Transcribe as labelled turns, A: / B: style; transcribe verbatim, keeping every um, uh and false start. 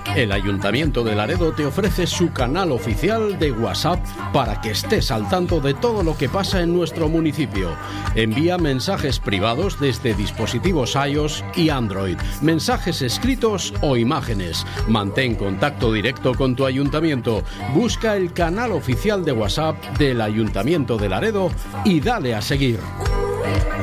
A: El Ayuntamiento de Laredo te ofrece su canal oficial de WhatsApp para que estés al tanto de todo lo que pasa en nuestro municipio. Envía mensajes privados desde dispositivos iOS y Android, mensajes escritos o imágenes. Mantén contacto directo con tu ayuntamiento. Busca el canal oficial de WhatsApp del Ayuntamiento de Laredo y dale a seguir.